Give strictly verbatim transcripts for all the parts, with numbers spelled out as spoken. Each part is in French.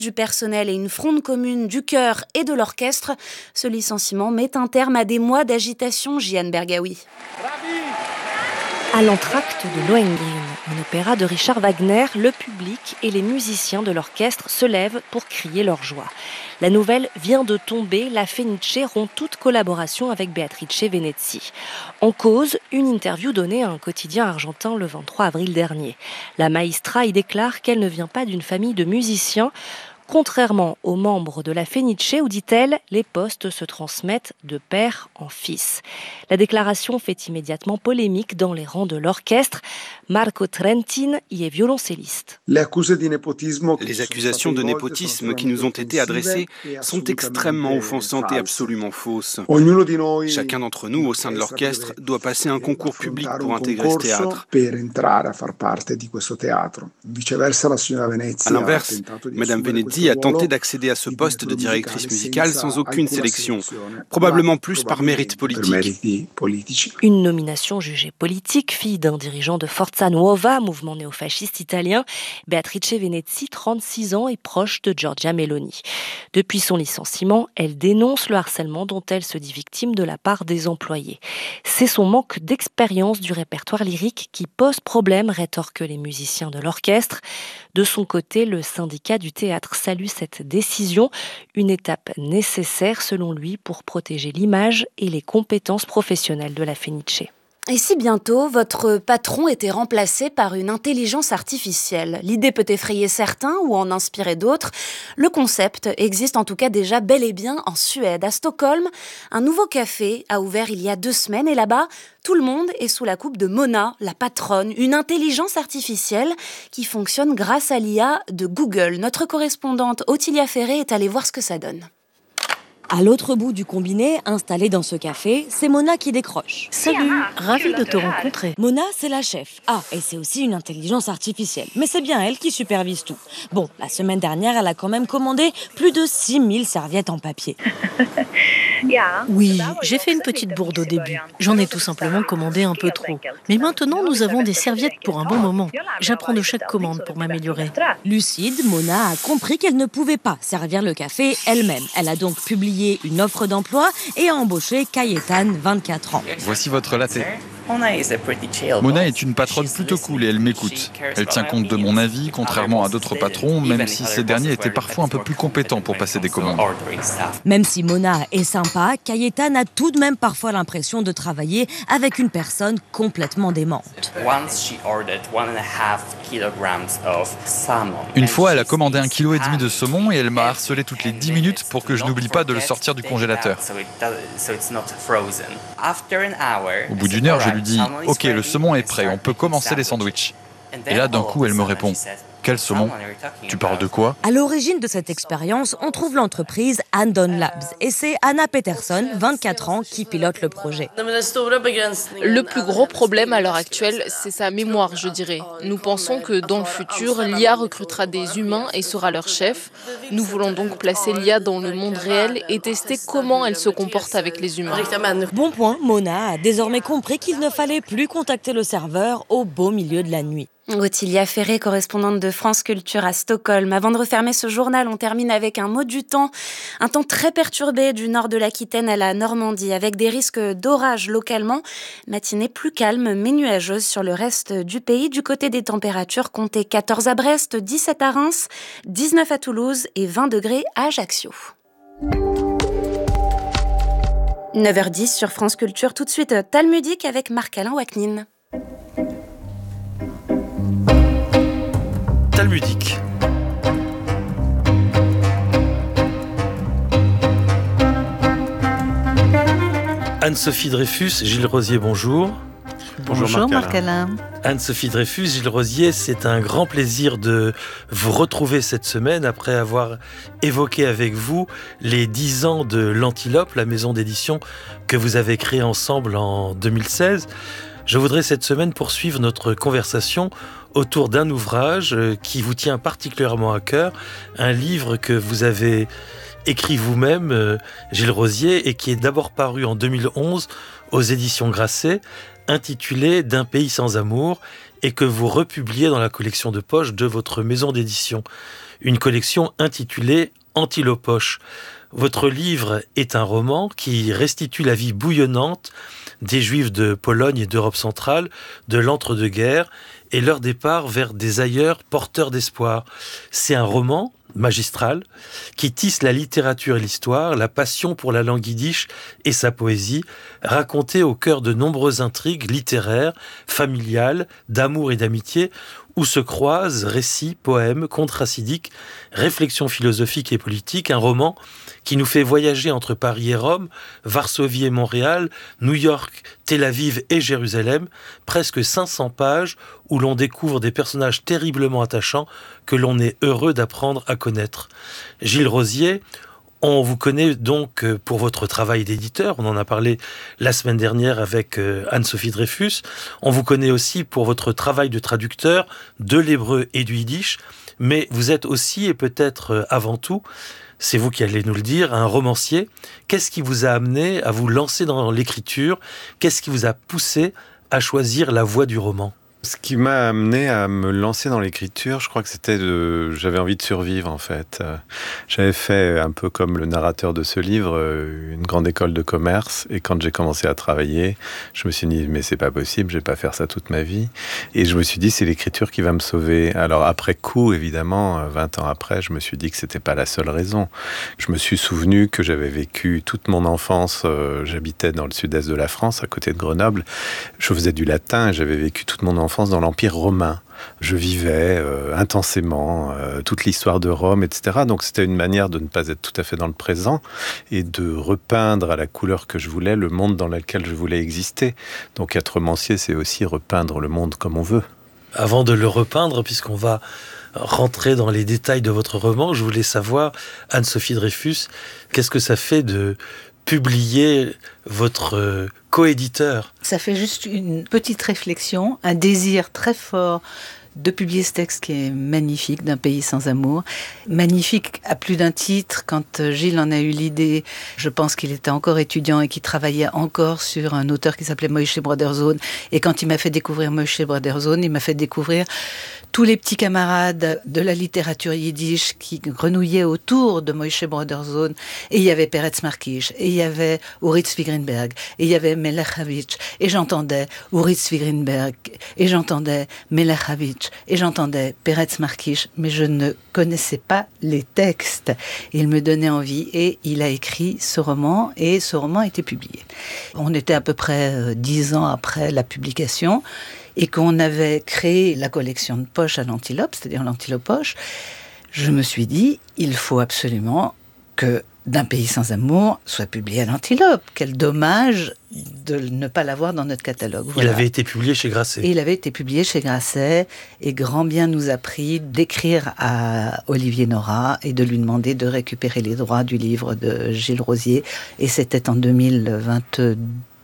du personnel et une fronde commune du chœur et de l'orchestre. Ce licenciement met un terme à des mois d'agitation, Jian Bergaoui. À l'entracte de Lohengrin, un opéra de Richard Wagner, le public et les musiciens de l'orchestre se lèvent pour crier leur joie. La nouvelle vient de tomber, la Fenice rompt toute collaboration avec Beatrice Venezzi. En cause, une interview donnée à un quotidien argentin le vingt-trois avril dernier. La maestra y déclare qu'elle ne vient pas d'une famille de musiciens, contrairement aux membres de la Fenice où, dit-elle, les postes se transmettent de père en fils. La déclaration fait immédiatement polémique dans les rangs de l'orchestre. Marco Trentin y est violoncelliste. Les accusations de népotisme qui nous ont été adressées sont extrêmement offensantes et absolument fausses. Chacun d'entre nous, au sein de l'orchestre, doit passer un concours public pour intégrer ce théâtre. À l'inverse, Madame Venezzi a tenté d'accéder à ce poste de directrice musicale sans aucune sélection, probablement plus par mérite politique. Une nomination jugée politique, fille d'un dirigeant de Forza Nuova, mouvement néofasciste italien. Beatrice Venezzi, trente-six ans, est proche de Giorgia Meloni. Depuis son licenciement, elle dénonce le harcèlement dont elle se dit victime de la part des employés. C'est son manque d'expérience du répertoire lyrique qui pose problème, rétorquent les musiciens de l'orchestre. De son côté, le syndicat du théâtre salue cette décision, une étape nécessaire selon lui pour protéger l'image et les compétences professionnelles de la Fenice. Et si bientôt, votre patron était remplacé par une intelligence artificielle? L'idée peut effrayer certains ou en inspirer d'autres. Le concept existe en tout cas déjà bel et bien en Suède. À Stockholm, un nouveau café a ouvert il y a deux semaines et là-bas, tout le monde est sous la coupe de Mona, la patronne, une intelligence artificielle qui fonctionne grâce à l'I A de Google. Notre correspondante Ottilia Ferré est allée voir ce que ça donne. À l'autre bout du combiné, installée dans ce café, c'est Mona qui décroche. Salut, ravie de te rencontrer. Mona, c'est la chef. Ah, et c'est aussi une intelligence artificielle. Mais c'est bien elle qui supervise tout. Bon, la semaine dernière, elle a quand même commandé plus de six mille serviettes en papier. Oui, j'ai fait une petite bourde au début. J'en ai tout simplement commandé un peu trop. Mais maintenant, nous avons des serviettes pour un bon moment. J'apprends de chaque commande pour m'améliorer. Lucide, Mona a compris qu'elle ne pouvait pas servir le café elle-même. Elle a donc publié une offre d'emploi et a embauché Cayetane, vingt-quatre ans. Voici votre latte. Mona est une patronne plutôt cool et elle m'écoute. Elle tient compte de mon avis, contrairement à d'autres patrons, même si ces derniers étaient parfois un peu plus compétents pour passer des commandes. Même si Mona est sympa, Cayetane a tout de même parfois l'impression de travailler avec une personne complètement démente. Une fois, elle a commandé un kilo et demi de saumon et elle m'a harcelé toutes les dix minutes pour que je n'oublie pas de le sortir du congélateur. Au bout d'une heure, je lui dis « Ok, le saumon est prêt, on peut commencer les sandwichs. » Et là, d'un coup, elle me répond « Quel saumon ? Tu parles de quoi ?» À l'origine de cette expérience, on trouve l'entreprise Andon Labs. Et c'est Anna Peterson, vingt-quatre ans, qui pilote le projet. Le plus gros problème à l'heure actuelle, c'est sa mémoire, je dirais. Nous pensons que dans le futur, l'I A recrutera des humains et sera leur chef. Nous voulons donc placer l'I A dans le monde réel et tester comment elle se comporte avec les humains. Bon point, Mona a désormais compris qu'il ne fallait plus contacter le serveur au beau milieu de la nuit. Ottilia Ferré, correspondante de France Culture à Stockholm. Avant de refermer ce journal, on termine avec un mot du temps. Un temps très perturbé du nord de l'Aquitaine à la Normandie, avec des risques d'orage localement. Matinée plus calme mais nuageuse sur le reste du pays. Du côté des températures, comptez quatorze à Brest, dix-sept à Reims, dix-neuf à Toulouse et vingt degrés à Ajaccio. neuf heures dix sur France Culture. Tout de suite, Talmudique avec Marc-Alain Waknin. Talmudique. Anne-Sophie Dreyfus, Gilles Rosier, bonjour. Bonjour, bonjour Marc-Alain. Anne-Sophie Dreyfus, Gilles Rosier, c'est un grand plaisir de vous retrouver cette semaine après avoir évoqué avec vous les dix ans de l'Antilope, la maison d'édition que vous avez créée ensemble en deux mille seize. Je voudrais cette semaine poursuivre notre conversation autour d'un ouvrage qui vous tient particulièrement à cœur, un livre que vous avez écrit vous-même, Gilles Rosier, et qui est d'abord paru en deux mille onze aux éditions Grasset, intitulé « D'un pays sans amour » et que vous republiez dans la collection de poche de votre maison d'édition. une collection intitulée Antilopoche. Votre livre est un roman qui restitue la vie bouillonnante des Juifs de Pologne et d'Europe centrale de l'entre-deux-guerres et leur départ vers des ailleurs porteurs d'espoir. C'est un roman magistral qui tisse la littérature et l'histoire, la passion pour la langue yiddish et sa poésie, racontée au cœur de nombreuses intrigues littéraires, familiales, d'amour et d'amitié, où se croisent récits, poèmes, contes chassidiques, réflexions philosophiques et politiques, un roman qui nous fait voyager entre Paris et Rome, Varsovie et Montréal, New York, Tel Aviv et Jérusalem, presque cinq cents pages où l'on découvre des personnages terriblement attachants que l'on est heureux d'apprendre à connaître. Gilles Rosier, on vous connaît donc pour votre travail d'éditeur, on en a parlé la semaine dernière avec Anne-Sophie Dreyfus, on vous connaît aussi pour votre travail de traducteur de l'hébreu et du yiddish, mais vous êtes aussi et peut-être avant tout, c'est vous qui allez nous le dire, un romancier. Qu'est-ce qui vous a amené à vous lancer dans l'écriture ? Qu'est-ce qui vous a poussé à choisir la voie du roman ? Ce qui m'a amené à me lancer dans l'écriture, je crois que c'était de... J'avais envie de survivre, en fait. J'avais fait, un peu comme le narrateur de ce livre, une grande école de commerce. Et quand j'ai commencé à travailler, je me suis dit, mais c'est pas possible, je vais pas faire ça toute ma vie. Et je me suis dit, c'est l'écriture qui va me sauver. Alors, après coup, évidemment, vingt ans après, je me suis dit que c'était pas la seule raison. Je me suis souvenu que j'avais vécu toute mon enfance, euh, j'habitais dans le sud-est de la France, à côté de Grenoble. Je faisais du latin et j'avais vécu toute mon enfance dans l'Empire romain. Je vivais euh, intensément euh, toute l'histoire de Rome, et cetera. Donc c'était une manière de ne pas être tout à fait dans le présent et de repeindre à la couleur que je voulais le monde dans lequel je voulais exister. Donc être romancier, c'est aussi repeindre le monde comme on veut. Avant de le repeindre, puisqu'on va rentrer dans les détails de votre roman, je voulais savoir, Anne-Sophie Dreyfus, qu'est-ce que ça fait de publier votre coéditeur ? Ça fait juste une petite réflexion, un désir très fort de publier ce texte qui est magnifique, d'un pays sans amour. Magnifique à plus d'un titre. Quand Gilles en a eu l'idée, je pense qu'il était encore étudiant et qu'il travaillait encore sur un auteur qui s'appelait Moïse Brotherzone. Et quand il m'a fait découvrir Moïse Brotherzone, il m'a fait découvrir tous les petits camarades de la littérature yiddish qui grenouillaient autour de Moïse Brotherzone. Et il y avait Peretz Markish, et il y avait Uri Tzvi Greenberg, et il y avait Melech Havitch. Et j'entendais Uri Tzvi Greenberg, et j'entendais Melech Havitch, et j'entendais Peretz Markish, mais je ne connaissais pas les textes. Il me donnait envie, et il a écrit ce roman, et ce roman a été publié. On était à peu près dix ans après la publication, et qu'on avait créé la collection de poche à l'Antilope, c'est-à-dire l'Antilopoche, je me suis dit, il faut absolument que D'un pays sans amour soit publié à l'Antilope. Quel dommage de ne pas l'avoir dans notre catalogue. Voilà. Il avait été publié chez Grasset. Et il avait été publié chez Grasset, et grand bien nous a pris d'écrire à Olivier Nora et de lui demander de récupérer les droits du livre de Gilles Rosier, et c'était en deux mille vingt-deux.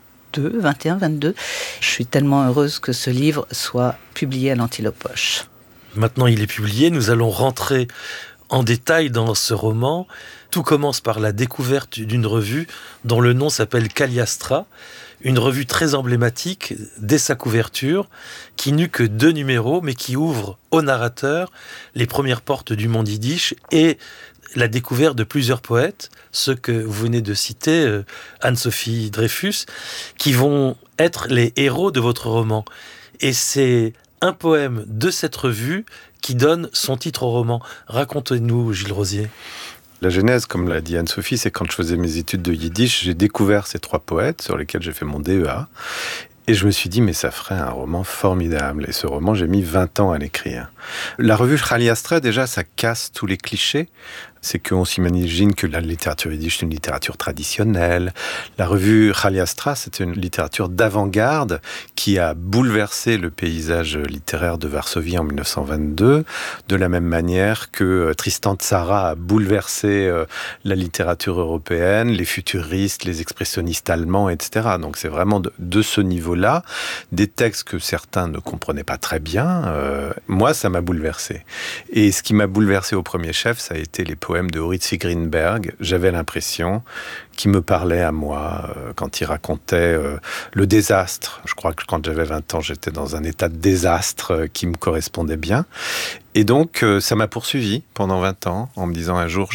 vingt et un vingt-deux. Je suis tellement heureuse que ce livre soit publié à l'Antilopoche. Maintenant, il est publié. Nous allons rentrer en détail dans ce roman. Tout commence par la découverte d'une revue dont le nom s'appelle Kaliastra, une revue très emblématique dès sa couverture, qui n'eut que deux numéros, mais qui ouvre au narrateur les premières portes du monde yiddish et la découverte de plusieurs poètes, ceux que vous venez de citer, euh, Anne-Sophie Dreyfus, qui vont être les héros de votre roman. Et c'est un poème de cette revue qui donne son titre au roman. Racontez-nous, Gilles Rosier. La genèse, comme l'a dit Anne-Sophie, c'est quand je faisais mes études de yiddish, j'ai découvert ces trois poètes sur lesquels j'ai fait mon D E A. Et je me suis dit, mais ça ferait un roman formidable. Et ce roman, j'ai mis vingt ans à l'écrire. La revue Kaliastra, déjà, ça casse tous les clichés. C'est qu'on s'imagine que la littérature yiddish, c'est une littérature traditionnelle. La revue Kaliastra, c'était une littérature d'avant-garde qui a bouleversé le paysage littéraire de Varsovie en mille neuf cent vingt-deux, de la même manière que Tristan Tzara a bouleversé la littérature européenne, les futuristes, les expressionnistes allemands, et cetera. Donc c'est vraiment de, de ce niveau-là, des textes que certains ne comprenaient pas très bien. Euh, moi, ça m'a bouleversé. Et ce qui m'a bouleversé au premier chef, ça a été les poètes poème de Horace Greenberg, j'avais l'impression qu'il me parlait à moi euh, quand il racontait euh, le désastre. Je crois que quand j'avais vingt ans, j'étais dans un état de désastre euh, qui me correspondait bien. Et donc, euh, ça m'a poursuivi pendant vingt ans en me disant un jour,